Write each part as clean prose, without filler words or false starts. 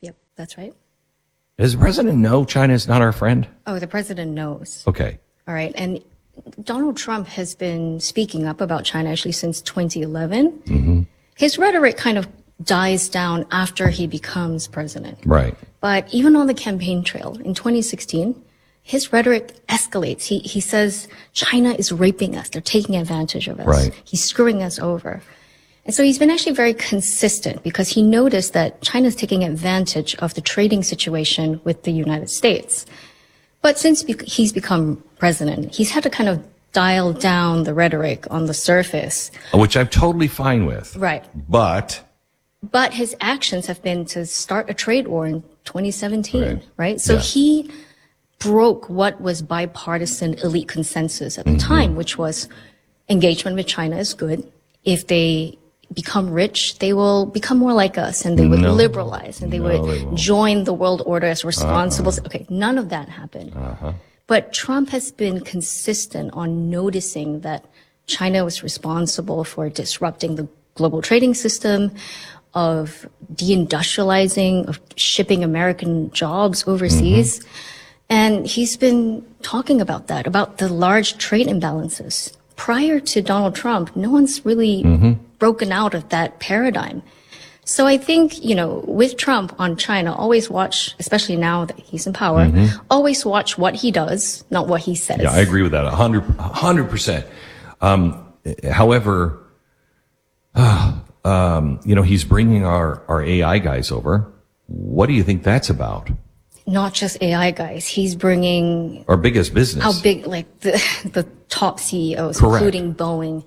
Yep, that's right. Does the president know China is not our friend? Oh, the president knows. Okay. All right. And Donald Trump has been speaking up about China actually since 2011. His rhetoric kind of dies down after he becomes president. Right. But even on the campaign trail in 2016, his rhetoric escalates. He says China is raping us. They're taking advantage of us. Right. He's screwing us over. And so he's been actually very consistent because he noticed that China's taking advantage of the trading situation with the United States. But since he's become president, he's had to kind of dial down the rhetoric on the surface. Which I'm totally fine with. Right. But his actions have been to start a trade war in 2017, right? So Yeah. he broke what was bipartisan elite consensus at the time, which was engagement with China is good. If they become rich, they will become more like us and they would liberalize and they would join the world order as responsible. Okay, none of that happened. But Trump has been consistent on noticing that China was responsible for disrupting the global trading system, of deindustrializing, of shipping American jobs overseas. And he's been talking about that, about the large trade imbalances. Prior to Donald Trump, no one's really broken out of that paradigm. So I think, with Trump on China, always watch, especially now that he's in power, always watch what he does, not what he says. yeah, I agree with that 100%. However, he's bringing our AI guys over. What do you think that's about? Not just AI guys. He's bringing Our biggest business. how big, like the top CEOs, Correct. including Boeing.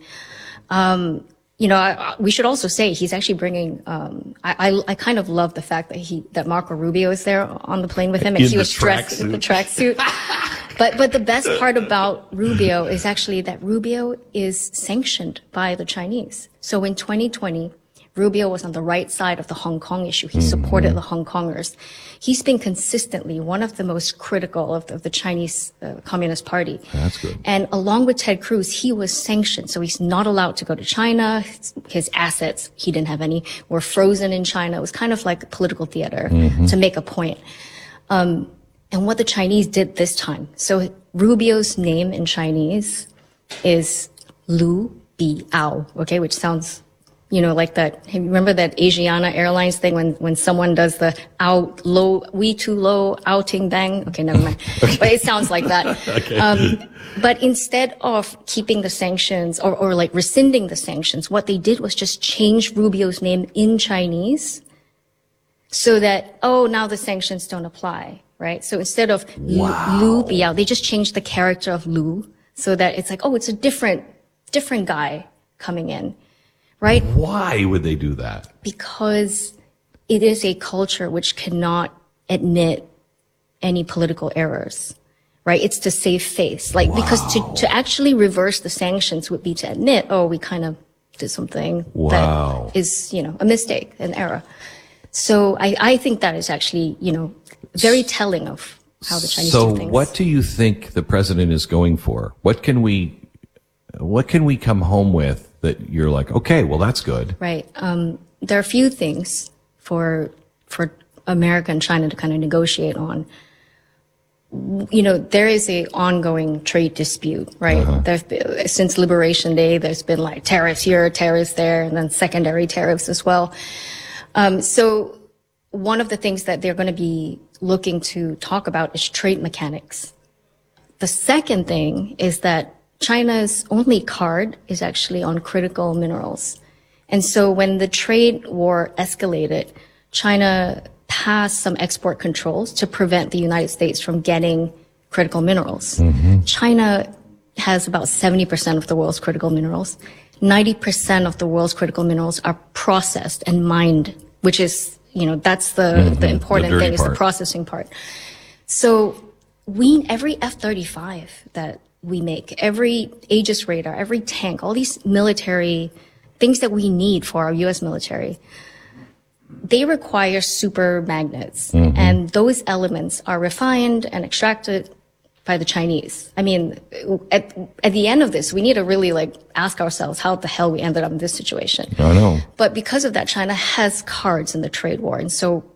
We should also say he's actually bringing. I kind of love the fact that Marco Rubio is there on the plane with him, and In he the was dressed in the tracksuit. But the best part about Rubio is actually that Rubio is sanctioned by the Chinese. So in 2020, Rubio was on the right side of the Hong Kong issue. He supported the Hong Kongers. He's been consistently one of the most critical of the Chinese Communist Party. That's good. And along with Ted Cruz, he was sanctioned. So he's not allowed to go to China. His assets, he didn't have any, were frozen in China. It was kind of like political theater to make a point. And what the Chinese did this time. So Rubio's name in Chinese is Lu Biao, okay, which sounds like that. Remember that Asiana Airlines thing when someone does the out low, we too low, outing bang? Okay, never mind. Okay. But it sounds like that. Okay. But instead of keeping the sanctions or like rescinding the sanctions, what they did was just change Rubio's name in Chinese so that, now the sanctions don't apply, right? So instead of Lu Biao, they just changed the character of Lu so that it's like, it's a different guy coming in. Right? Why would they do that? Because it is a culture which cannot admit any political errors, right? It's to save face. Because to actually reverse the sanctions would be to admit, we kind of did something that is, a mistake, an error. So I think that is actually, very telling of how the Chinese do things. So what do you think the president is going for? What can we come home with that you're like, okay, well, that's good. Right. There are a few things for America and China to kind of negotiate on. There is a ongoing trade dispute, right? Since Liberation Day, there's been like tariffs here, tariffs there, and then secondary tariffs as well. So one of the things that they're going to be looking to talk about is trade mechanics. The second thing is that China's only card is actually on critical minerals. And so when the trade war escalated, China passed some export controls to prevent the United States from getting critical minerals. China has about 70% of the world's critical minerals. 90% of the world's critical minerals are processed and mined, which is, that's the important thing is the processing part. So every F-35 that we make, every Aegis radar, every tank, all these military things that we need for our U.S. military, they require super magnets. And those elements are refined and extracted by the Chinese. I mean, at the end of this, we need to really ask ourselves how the hell we ended up in this situation. I know. But because of that, China has cards in the trade war. And so